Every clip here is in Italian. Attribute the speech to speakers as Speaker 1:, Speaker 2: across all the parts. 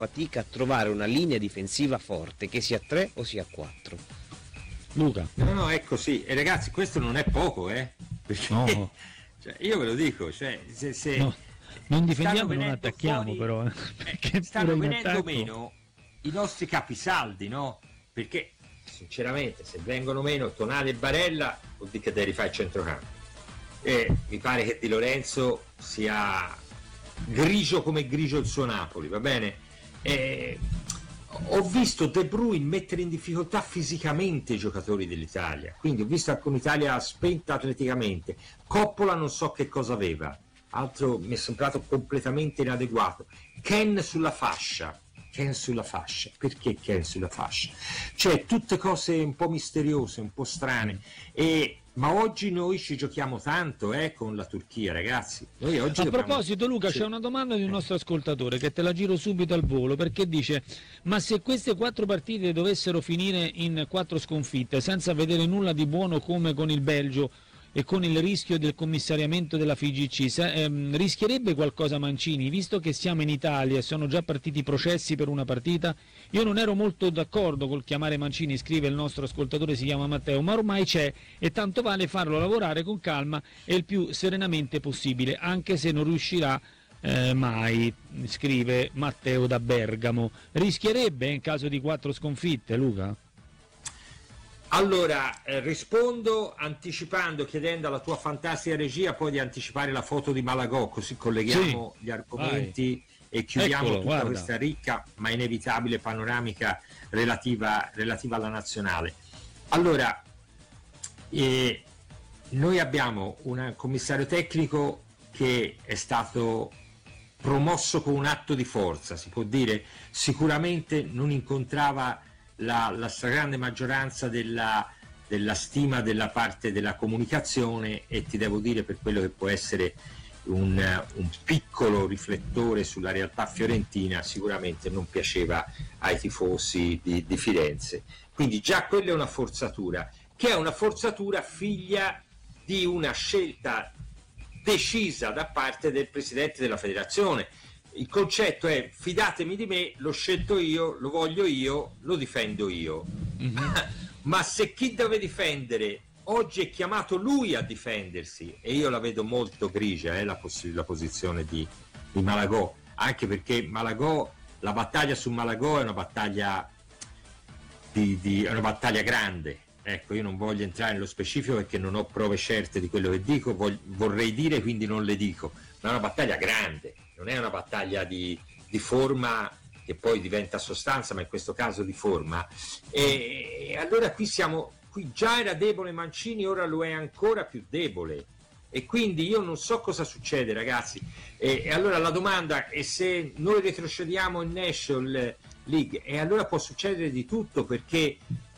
Speaker 1: fatica a trovare una linea difensiva forte, che sia 3 o sia 4.
Speaker 2: Luca.
Speaker 3: No, è così. E ragazzi, questo non è poco, perché
Speaker 2: No.
Speaker 3: cioè, io ve lo dico, cioè, se
Speaker 2: No, non difendiamo e non
Speaker 3: venendo
Speaker 2: attacchiamo,
Speaker 3: fuori,
Speaker 2: però. Perché
Speaker 3: stanno
Speaker 2: pure in
Speaker 3: venendo
Speaker 2: attacco...
Speaker 3: meno i nostri capisaldi, no? Perché sinceramente se vengono meno Tonali e Barella vuol dire che devi rifare il centrocampo, e mi pare che Di Lorenzo sia grigio come grigio il suo Napoli, va bene? Ho visto De Bruyne mettere in difficoltà fisicamente i giocatori dell'Italia, quindi ho visto anche un'Italia spenta atleticamente. Coppola non so che cosa aveva, altro mi è sembrato completamente inadeguato. Ken sulla fascia, perché Ken sulla fascia? Cioè tutte cose un po' misteriose, un po' strane, ma oggi noi ci giochiamo tanto con la Turchia, ragazzi. Noi oggi
Speaker 2: proposito, Luca, c'è una domanda di un nostro ascoltatore che te la giro subito al volo, perché dice: ma se queste 4 partite dovessero finire in 4 sconfitte senza vedere nulla di buono, come con il Belgio e con il rischio del commissariamento della FIGC, rischierebbe qualcosa Mancini, visto che siamo in Italia e sono già partiti i processi per una partita? Io non ero molto d'accordo col chiamare Mancini, scrive il nostro ascoltatore, si chiama Matteo, ma ormai c'è e tanto vale farlo lavorare con calma e il più serenamente possibile, anche se non riuscirà mai, scrive Matteo da Bergamo. Rischierebbe in caso di 4 sconfitte, Luca?
Speaker 3: Allora, rispondo anticipando, chiedendo alla tua fantastica regia poi di anticipare la foto di Malagò, così colleghiamo gli argomenti e chiudiamo tutta questa ricca ma inevitabile panoramica relativa alla nazionale. Allora, noi abbiamo un commissario tecnico che è stato promosso con un atto di forza, si può dire. Sicuramente non incontrava la stragrande maggioranza della stima della parte della comunicazione, e ti devo dire, per quello che può essere un piccolo riflettore sulla realtà fiorentina, sicuramente non piaceva ai tifosi di Firenze. Quindi già quella è una forzatura, che è una forzatura figlia di una scelta decisa da parte del presidente della federazione. Il concetto è: fidatemi di me, l'ho scelto io, lo voglio io, lo difendo io. Ma se chi deve difendere oggi è chiamato lui a difendersi, e io la vedo molto grigia la posizione di Malagò, anche perché Malagò, la battaglia su Malagò è una battaglia è una battaglia grande. Ecco, io non voglio entrare nello specifico perché non ho prove certe di quello che dico, vorrei dire, quindi non le dico, ma è una battaglia grande, non è una battaglia di forma che poi diventa sostanza, ma in questo caso di forma. E allora qui già era debole Mancini, ora lo è ancora più debole, e quindi io non so cosa succede, ragazzi. E allora la domanda è: se noi retrocediamo in National League, e allora può succedere di tutto, perché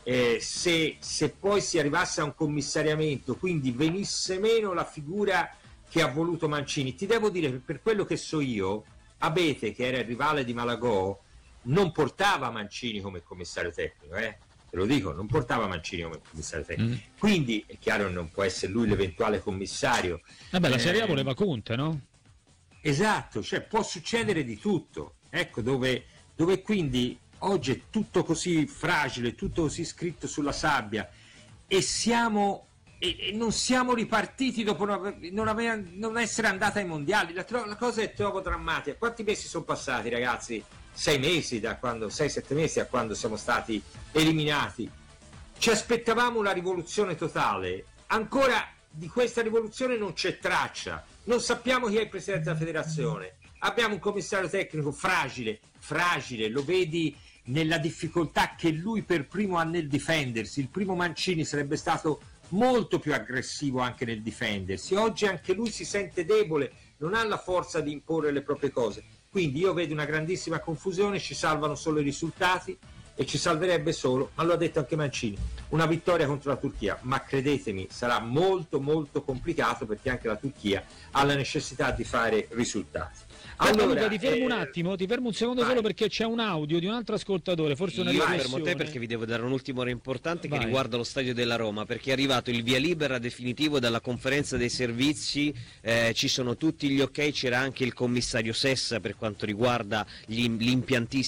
Speaker 3: se poi si arrivasse a un commissariamento, quindi venisse meno la figura che ha voluto Mancini. Ti devo dire che, per quello che so io, Abete, che era il rivale di Malagò, non portava Mancini come commissario tecnico, te lo dico, non portava Mancini come commissario tecnico. Quindi è chiaro che non può essere lui l'eventuale commissario.
Speaker 2: Vabbè, la Serie A voleva Conte, no?
Speaker 3: Esatto, cioè può succedere di tutto, ecco, dove quindi oggi è tutto così fragile, tutto così scritto sulla sabbia, e non siamo ripartiti dopo non essere andata ai mondiali. La cosa è troppo drammatica. Quanti mesi sono passati, ragazzi? 6-7 mesi da quando siamo stati eliminati. Ci aspettavamo una rivoluzione totale, ancora di questa rivoluzione non c'è traccia, non sappiamo chi è il presidente della federazione, abbiamo un commissario tecnico fragile, lo vedi nella difficoltà che lui per primo ha nel difendersi. Il primo Mancini sarebbe stato molto più aggressivo anche nel difendersi, oggi anche lui si sente debole, non ha la forza di imporre le proprie cose. Quindi io vedo una grandissima confusione, ci salvano solo i risultati, e ci salverebbe solo, ma lo ha detto anche Mancini, una vittoria contro la Turchia, ma credetemi sarà molto molto complicato, perché anche la Turchia ha la necessità di fare risultati.
Speaker 2: Allora, Luca, ti fermo un attimo, ti fermo un secondo solo, perché c'è un audio di un altro ascoltatore, forse una riflessione.
Speaker 1: Io fermo te perché vi devo dare un ultimo ora importante che riguarda lo stadio della Roma, perché è arrivato il via libera definitivo dalla conferenza dei servizi, ci sono tutti gli ok, c'era anche il commissario Sessa per quanto riguarda gli impiantisti